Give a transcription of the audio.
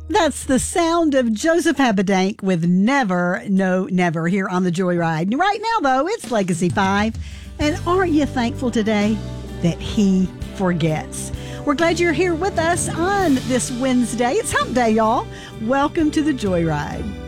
That's the sound of Joseph Habedank with Never, No, Never here on the Joyride. Right now, though, it's Legacy 5. And aren't you thankful today that he forgets? We're glad you're here with us on this Wednesday. It's Hump Day, y'all. Welcome to the Joyride.